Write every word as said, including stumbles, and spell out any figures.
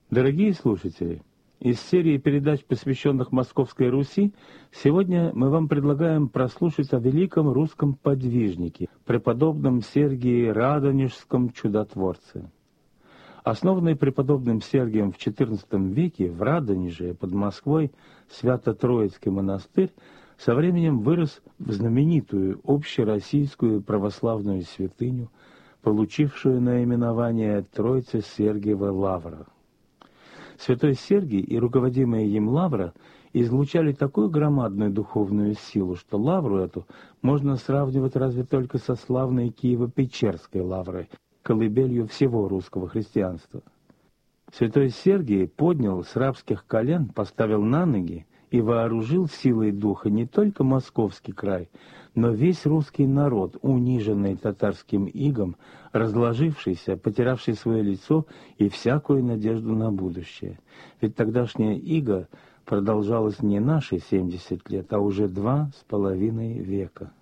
Дорогие слушатели, из серии передач, посвященных Московской Руси, сегодня мы вам предлагаем прослушать о великом русском подвижнике, преподобном Сергии Радонежском чудотворце. Основанный преподобным Сергием в четырнадцатом веке в Радонеже под Москвой Свято-Троицкий монастырь со временем вырос в знаменитую общероссийскую православную святыню, получившую наименование Троице-Сергиева Лавра. Святой Сергий и руководимая им Лавра излучали такую громадную духовную силу, что Лавру эту можно сравнивать разве только со славной Киево-Печерской Лаврой, колыбелью всего русского христианства. Святой Сергий поднял с рабских колен, поставил на ноги и вооружил силой духа не только московский край, но весь русский народ, униженный татарским игом, разложившийся, потерявший свое лицо и всякую надежду на будущее. Ведь тогдашняя ига продолжалась не наши семьдесят лет, а уже два с половиной века.